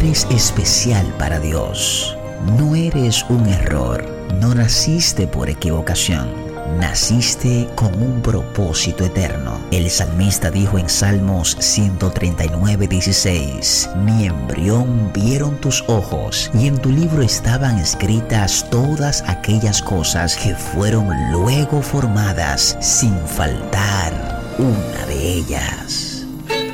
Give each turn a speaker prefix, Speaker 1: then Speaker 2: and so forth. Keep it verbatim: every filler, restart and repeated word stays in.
Speaker 1: eres especial para Dios. No eres un error. No naciste por equivocación. Naciste con un propósito eterno. El salmista dijo en Salmos ciento treinta y nueve, dieciséis: mi embrión vieron tus ojos, y en tu libro estaban escritas todas aquellas cosas que fueron luego formadas, sin faltar una de ellas.